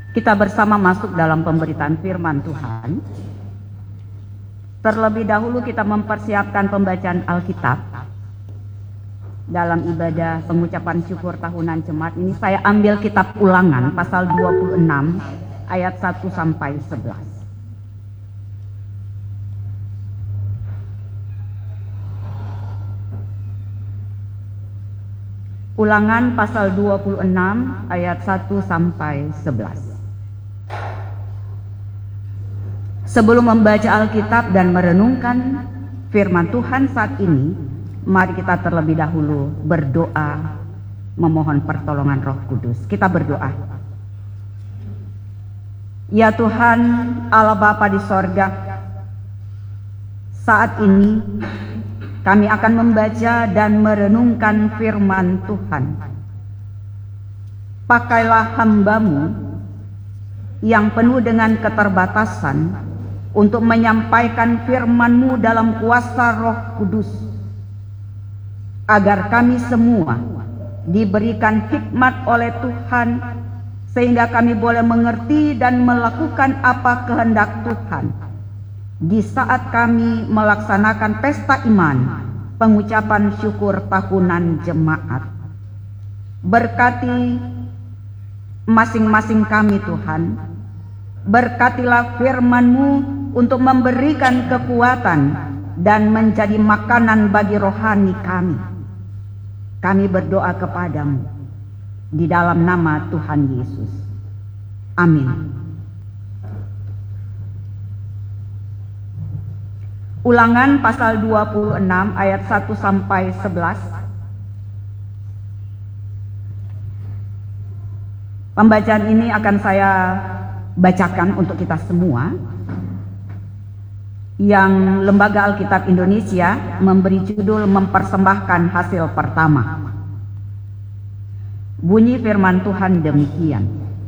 Kita bersama masuk dalam pemberitaan firman Tuhan. Terlebih dahulu kita mempersiapkan pembacaan Alkitab. Dalam ibadah pengucapan syukur tahunan jemaat ini saya ambil kitab Ulangan pasal 26 ayat 1 sampai 11. Ulangan pasal 26 ayat 1 sampai 11. Sebelum membaca Alkitab dan merenungkan firman Tuhan saat ini, mari kita terlebih dahulu berdoa memohon pertolongan Roh Kudus. Kita berdoa. Ya Tuhan Allah Bapa di sorga, saat ini kami akan membaca dan merenungkan firman Tuhan. Pakailah hamba-Mu yang penuh dengan keterbatasan untuk menyampaikan firman-Mu dalam kuasa Roh Kudus, agar kami semua diberikan hikmat oleh Tuhan, sehingga kami boleh mengerti dan melakukan apa kehendak Tuhan di saat kami melaksanakan pesta iman, pengucapan syukur tahunan jemaat. Berkati masing-masing kami Tuhan, berkatilah firman-Mu untuk memberikan kekuatan dan menjadi makanan bagi rohani kami. Kami berdoa kepadamu di dalam nama Tuhan Yesus. Amin. Ulangan pasal 26 ayat 1 sampai 11. Pembacaan ini akan saya bacakan untuk kita semua. Yang Lembaga Alkitab Indonesia memberi judul mempersembahkan hasil pertama. Bunyi firman Tuhan demikian.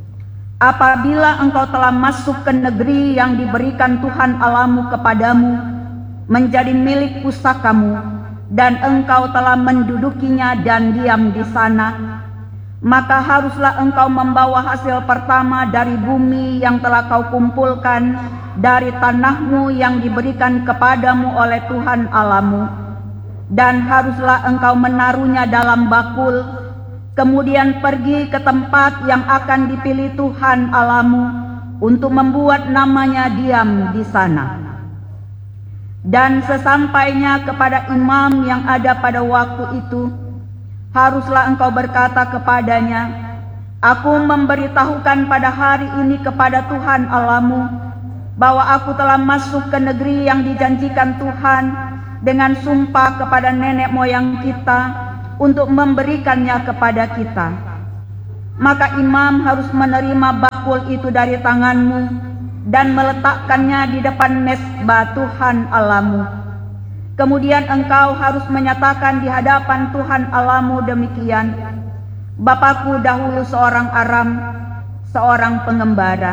Apabila engkau telah masuk ke negeri yang diberikan Tuhan Allahmu kepadamu, menjadi milik pusakamu, dan engkau telah mendudukinya dan diam di sana, maka haruslah engkau membawa hasil pertama dari bumi yang telah kau kumpulkan dari tanahmu yang diberikan kepadamu oleh Tuhan Allahmu, dan haruslah engkau menaruhnya dalam bakul, kemudian pergi ke tempat yang akan dipilih Tuhan Allahmu untuk membuat namanya diam di sana. Dan sesampainya kepada imam yang ada pada waktu itu, haruslah engkau berkata kepadanya, aku memberitahukan pada hari ini kepada Tuhan Allahmu, bahwa aku telah masuk ke negeri yang dijanjikan Tuhan dengan sumpah kepada nenek moyang kita untuk memberikannya kepada kita. Maka imam harus menerima bakul itu dari tanganmu dan meletakkannya di depan mezbah Tuhan Allahmu. Kemudian engkau harus menyatakan di hadapan Tuhan Allahmu demikian, Bapakku dahulu seorang Aram, seorang pengembara.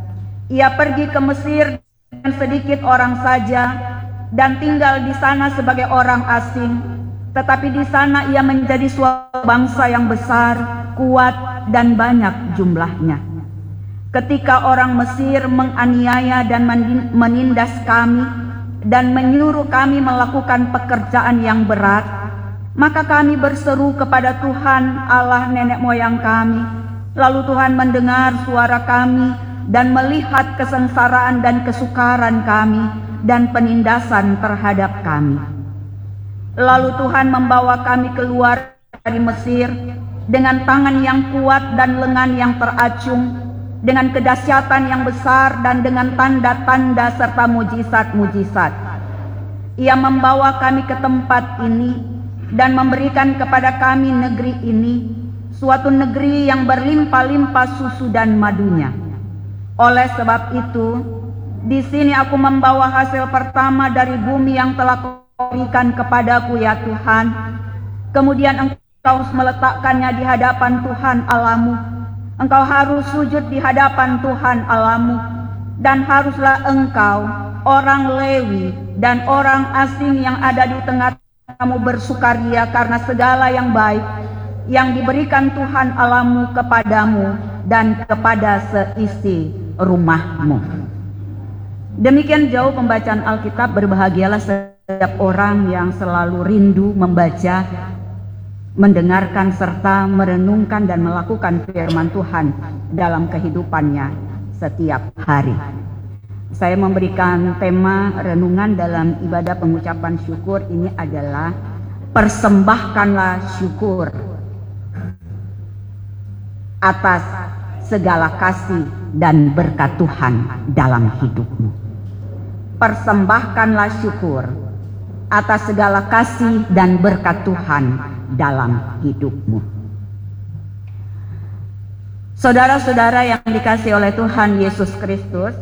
Ia pergi ke Mesir dengan sedikit orang saja dan tinggal di sana sebagai orang asing. Tetapi di sana ia menjadi suatu bangsa yang besar, kuat dan banyak jumlahnya. Ketika orang Mesir menganiaya dan menindas kami dan menyuruh kami melakukan pekerjaan yang berat, maka kami berseru kepada Tuhan Allah nenek moyang kami. Lalu Tuhan mendengar suara kami dan melihat kesengsaraan dan kesukaran kami dan penindasan terhadap kami. Lalu Tuhan membawa kami keluar dari Mesir dengan tangan yang kuat dan lengan yang teracung, dengan kedahsyatan yang besar dan dengan tanda-tanda serta mujizat-mujizat. Ia membawa kami ke tempat ini dan memberikan kepada kami negeri ini, suatu negeri yang berlimpah-limpah susu dan madunya. Oleh sebab itu, di sini aku membawa hasil pertama dari bumi yang telah Kau berikan kepadaku ya Tuhan. Kemudian engkau harus meletakkannya di hadapan Tuhan Allahmu. Engkau harus sujud di hadapan Tuhan Allahmu, dan haruslah engkau, orang Lewi dan orang asing yang ada di tengah kamu bersukaria karena segala yang baik yang diberikan Tuhan Allahmu kepadamu dan kepada seisi rumahmu. Demikian jauh pembacaan Alkitab. Berbahagialah setiap orang yang selalu rindu membaca, mendengarkan serta merenungkan dan melakukan firman Tuhan dalam kehidupannya setiap hari. Saya memberikan tema renungan dalam ibadah pengucapan syukur ini adalah persembahkanlah syukur atas segala kasih dan berkat Tuhan dalam hidupmu. Persembahkanlah syukur atas segala kasih dan berkat Tuhan dalam hidupmu. Saudara-saudara yang dikasihi oleh Tuhan Yesus Kristus,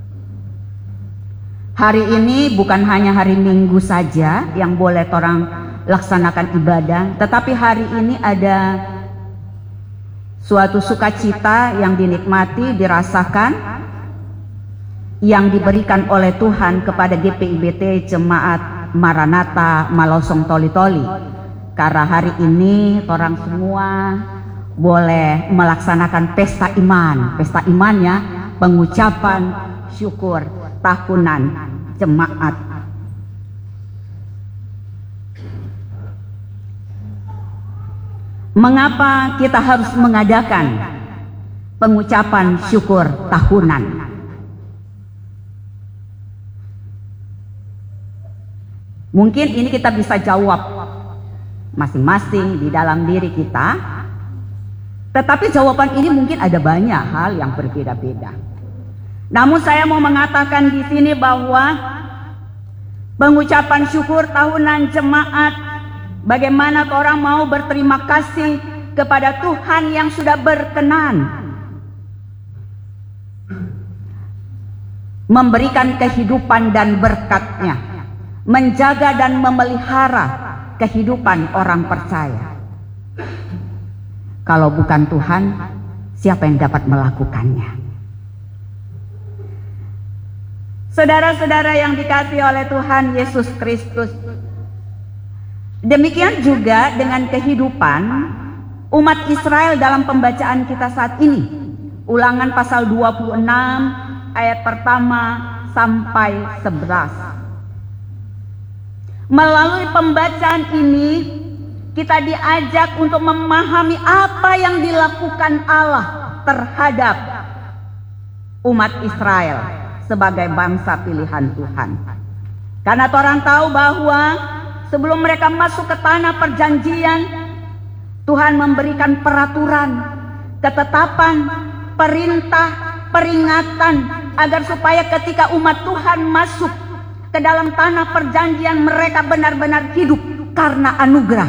hari ini bukan hanya hari Minggu saja yang boleh orang laksanakan ibadah, tetapi hari ini ada suatu sukacita yang dinikmati, dirasakan, yang diberikan oleh Tuhan kepada GPIBT Jemaat Maranatha Malosong Toli-Toli. Karena hari ini orang semua boleh melaksanakan pesta iman. Pesta imannya pengucapan syukur tahunan jemaat. Mengapa kita harus mengadakan pengucapan syukur tahunan? Mungkin ini kita bisa jawab masing-masing di dalam diri kita, tetapi jawaban ini mungkin ada banyak hal yang berbeda-beda. Namun saya mau mengatakan di sini bahwa pengucapan syukur tahunan jemaat, bagaimana orang mau berterima kasih kepada Tuhan yang sudah berkenan memberikan kehidupan dan berkat-Nya, menjaga dan memelihara kehidupan orang percaya. Kalau bukan Tuhan, siapa yang dapat melakukannya? Saudara-saudara yang dikasihi oleh Tuhan Yesus Kristus, demikian juga dengan kehidupan umat Israel dalam pembacaan kita saat ini. Ulangan pasal 26 ayat pertama sampai 11. Melalui pembacaan ini kita diajak untuk memahami apa yang dilakukan Allah terhadap umat Israel sebagai bangsa pilihan Tuhan. Karena orang tahu bahwa sebelum mereka masuk ke tanah perjanjian, Tuhan memberikan peraturan, ketetapan, perintah, peringatan agar supaya ketika umat Tuhan masuk ke dalam tanah perjanjian, mereka benar-benar hidup karena anugerah.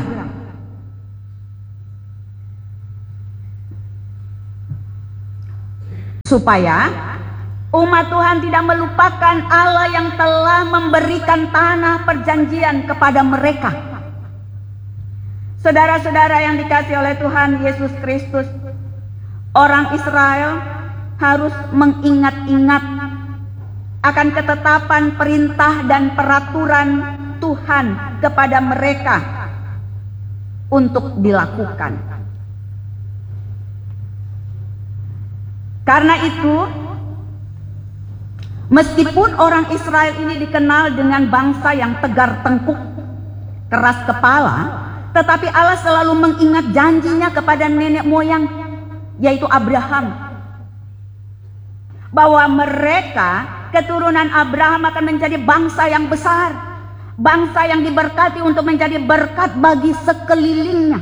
Supaya umat Tuhan tidak melupakan Allah yang telah memberikan tanah perjanjian kepada mereka. Saudara-saudara yang dikasihi oleh Tuhan Yesus Kristus, orang Israel harus mengingat-ingat akan ketetapan, perintah, dan peraturan Tuhan kepada mereka untuk dilakukan. Karena itu, meskipun orang Israel ini dikenal dengan bangsa yang tegar tengkuk, keras kepala, tetapi Allah selalu mengingat janjinya kepada nenek moyang, yaitu Abraham, bahwa mereka, keturunan Abraham, akan menjadi bangsa yang besar, bangsa yang diberkati untuk menjadi berkat bagi sekelilingnya.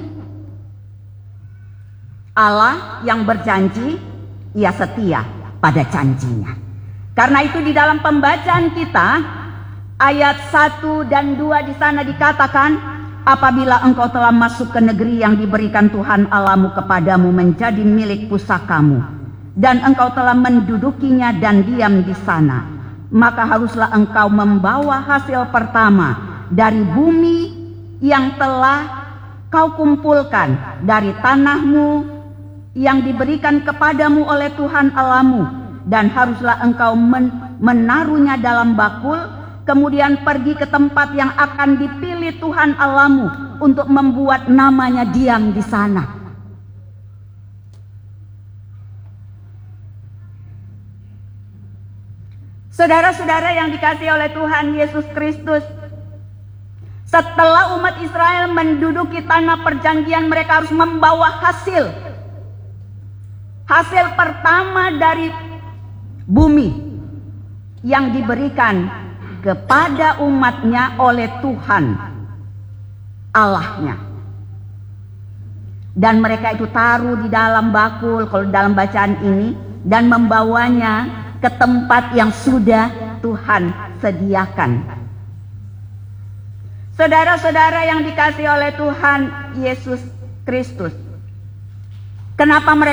Allah yang berjanji, Ia setia pada janjinya. Karena itu di dalam pembacaan kita ayat 1 dan 2 di sana dikatakan, apabila engkau telah masuk ke negeri yang diberikan Tuhan Allahmu kepadamu menjadi milik pusakamu, dan engkau telah mendudukinya dan diam di sana, maka haruslah engkau membawa hasil pertama dari bumi yang telah kau kumpulkan dari tanahmu yang diberikan kepadamu oleh Tuhan Allahmu, dan haruslah engkau menaruhnya dalam bakul, kemudian pergi ke tempat yang akan dipilih Tuhan Allahmu untuk membuat namanya diam di sana. Saudara-saudara yang dikasihi oleh Tuhan Yesus Kristus, setelah umat Israel menduduki tanah perjanjian, mereka harus membawa hasil pertama dari bumi yang diberikan kepada umatnya oleh Tuhan Allahnya. Dan mereka itu taruh di dalam bakul, kalau dalam bacaan ini, dan membawanya ke tempat yang sudah Tuhan sediakan. Saudara-saudara yang dikasihi oleh Tuhan Yesus Kristus, kenapa mereka